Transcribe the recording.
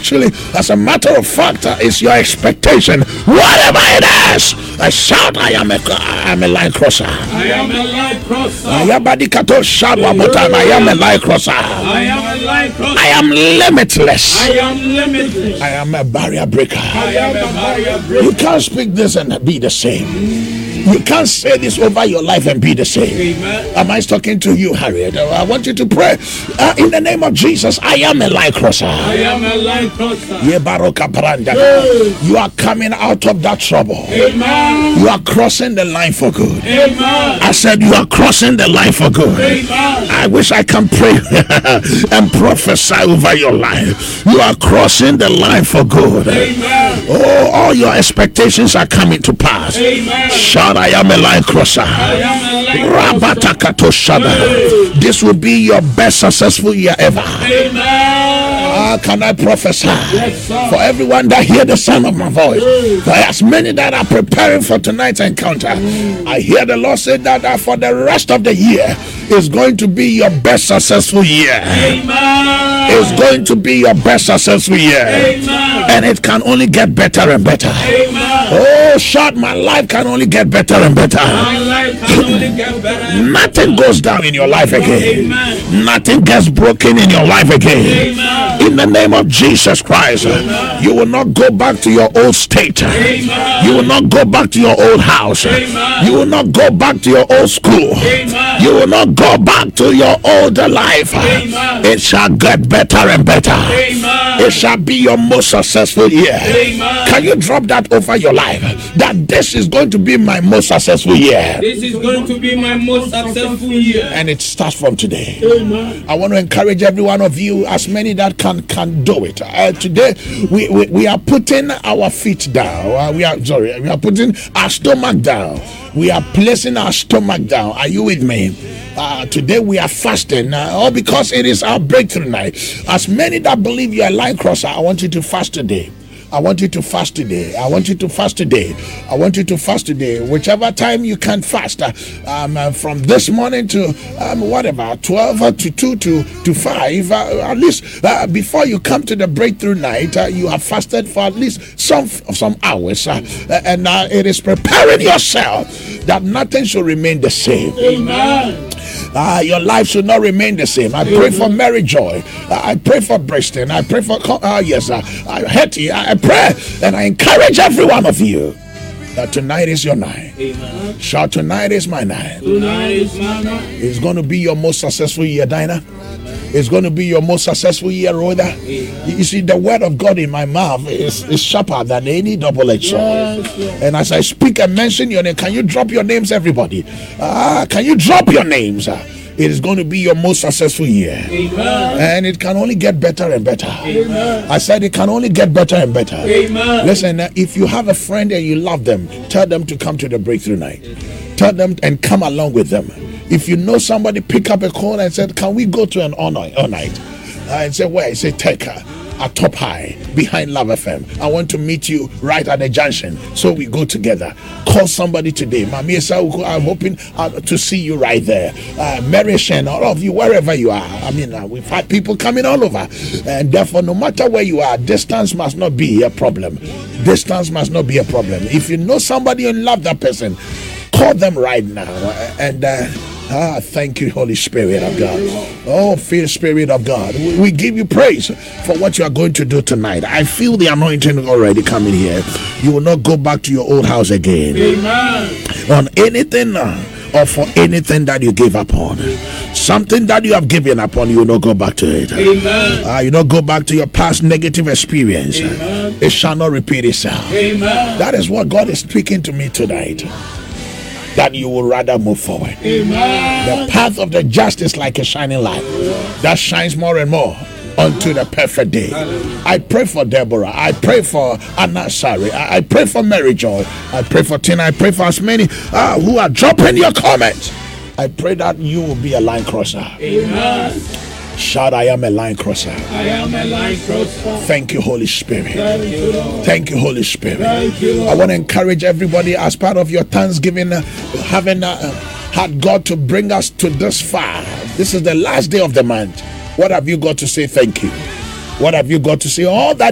actually, as a matter of fact, it's your expectation. Whatever it is, I shout, I am a line crosser. I am a line crosser. I shout one more time. I am a line crosser. I am a line crosser. I am limitless. I am limitless. I am a barrier breaker. I am a barrier breaker. You can't speak this and be the same. You can't say this over your life and be the same. Amen. Am I talking to you, Harriet? I want you to pray in the name of Jesus. I am a line crosser. I am a line crosser. You are coming out of that trouble. Amen. You are crossing the line for good. Amen. I said you are crossing the line for good. Amen. I wish I can pray and prophesy over your life. You are crossing the line for good. Amen. Oh, all your expectations are coming to pass. Amen. Shout, I am a line crosser. I am a line crosser. This will be your best successful year ever. Amen. Can I prophesy? Yes, for everyone that hear the sound of my voice, for as many that are preparing for tonight's encounter, I hear the Lord say that for the rest of the year is going to be your best successful year. Amen. It's going to be your best successful year. Amen. And it can only get better and better. Amen. Oh, shout, my life can only get better and better. My life can only get better. Nothing goes down in your life again. Amen. Nothing gets broken in your life again. Amen. In the name of Jesus Christ, you will not go back to your old state. Amen. You will not go back to your old house. Amen. You will not go back to your old school. Amen. You will not go back to your older life. Amen. It shall get better and better. Amen. It shall be your most successful year. Amen. Can you drop that over your life? That this is going to be my most successful year. This is going to be my most successful year. And it starts from today. Amen. I want to encourage every one of you, as many that can do it. Today, we are putting our feet down. We are putting our stomach down. We are placing our stomach down. Are you with me? Today we are fasting, all because it is our breakthrough night. As many that believe you are line crosser, I want you to fast today. I want you to fast today. I want you to fast today. I want you to fast today. Whichever time you can fast, from this morning to 12 to 2 to 5, at least before you come to the breakthrough night, you have fasted for at least some hours, and it is preparing yourself that nothing should remain the same. Amen. Your life should not remain the same. I pray for Mary Joy. I pray for Brixton. I pray for Hetty. I pray and I encourage every one of you that tonight is your night. Amen. Shout, tonight is my night. Tonight is my night. It's going to be your most successful year, Dinah. It's going to be your most successful year, Rhoda. You see, the word of God in my mouth is sharper than any double-edged sword. Yes. And as I speak and mention your name, can you drop your names, everybody? Can you drop your names? It is going to be your most successful year. Amen. And it can only get better and better. Amen. I said it can only get better and better. Amen. Listen, if you have a friend and you love them, tell them to come to the breakthrough night. Tell them and come along with them. If you know somebody, pick up a call and said, can we go to an all night? And say, where? I say, take her. At Top High behind Love FM. I want to meet you right at the junction, so we go together. Call somebody today. Mami Esauku, I'm hoping to see you right there. Mary Shen, all of you, wherever you are. I mean, we've had people coming all over, and therefore, no matter where you are, distance must not be a problem. Distance must not be a problem. If you know somebody and love that person, call them right now. And thank you, Holy Spirit of God. Oh, feel Spirit of God. We give you praise for what you are going to do tonight. I feel the anointing already coming here. You will not go back to your old house again. Amen. On anything or for anything that you give up on. Something that you have given up on, you will not go back to it. Amen. You not go back to your past negative experience. Amen. It shall not repeat itself. Amen. That is what God is speaking to me tonight. That you will rather move forward. Amen. The path of the just is like a shining light that shines more and more unto the perfect day. I pray for Deborah. I pray for Anna Sari. I pray for Mary Joy. I pray for Tina. I pray for as many who are dropping your comments. I pray that you will be a line crosser. Amen. Shout, I am a line crosser. I am a line crosser. Thank you, Holy Spirit. Thank you, Lord. Thank you, Holy Spirit. Thank you, Lord. I want to encourage everybody as part of your Thanksgiving, having had God to bring us to this far. This is the last day of the month. What have you got to say thank you? What have you got to say? All that